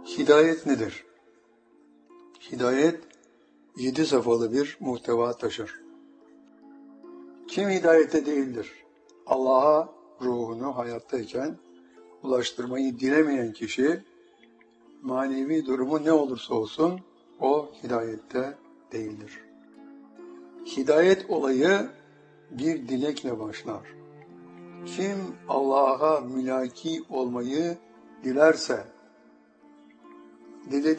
Hidayet nedir? Hidayet 7 safhalı bir muhteva taşır. Kim hidayette değildir? Allah'a ruhunu hayattayken ulaştırmayı dilemeyen kişi, manevi durumu ne olursa olsun o hidayette değildir. Hidayet olayı bir dilekle başlar. Kim Allah'a mülaki olmayı dilerse, dilediği